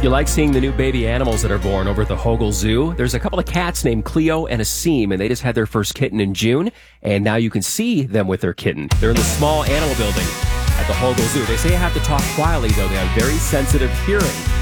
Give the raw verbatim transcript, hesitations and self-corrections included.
You like seeing the new baby animals that are born over at the Hogle Zoo? There's a couple of cats named Cleo and Asim, and they just had their first kitten in June, and now you can see them with their kitten. They're in the small animal building at the Hogle Zoo. They say you have to talk quietly, though. They have very sensitive hearing.